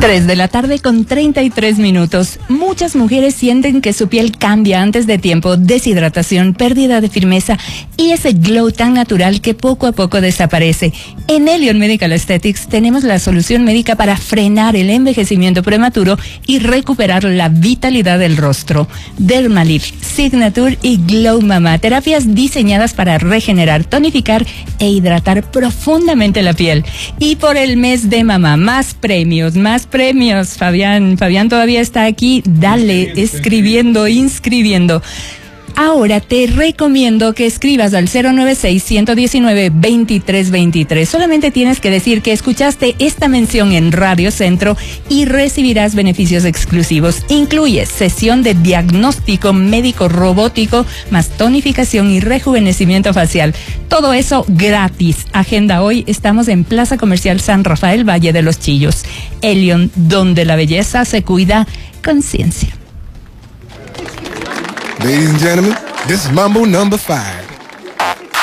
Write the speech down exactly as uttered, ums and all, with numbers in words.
tres de la tarde con treinta y tres minutos. Muchas mujeres sienten que su piel cambia antes de tiempo, deshidratación, pérdida de firmeza y ese glow tan natural que poco a poco desaparece. En Elion Medical Aesthetics tenemos la solución médica para frenar el envejecimiento prematuro y recuperar la vitalidad del rostro. Dermalift, Signature y Glow Mama, terapias diseñadas para regenerar, tonificar e hidratar profundamente la piel. Y por el mes de mamá, más premios, más premios. Fabián, Fabián todavía está aquí. Dale, escribiendo, inscribiendo. Ahora te recomiendo que escribas al cero nueve seis, uno uno nueve, dos tres dos tres. Solamente tienes que decir que escuchaste esta mención en Radio Centro y recibirás beneficios exclusivos. Incluye sesión de diagnóstico médico robótico, más tonificación y rejuvenecimiento facial. Todo eso gratis. Agenda hoy. Estamos en Plaza Comercial San Rafael, Valle de los Chillos. Elion, donde la belleza se cuida con ciencia. Ladies and gentlemen, this is Mambo number five.